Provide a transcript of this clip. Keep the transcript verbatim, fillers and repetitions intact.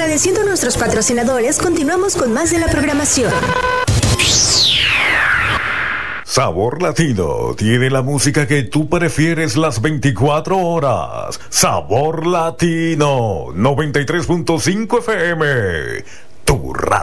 Agradeciendo a nuestros patrocinadores, continuamos con más de la programación. Sabor Latino tiene la música que tú prefieres las veinticuatro horas. Sabor Latino noventa y tres punto cinco F M. Tu radio.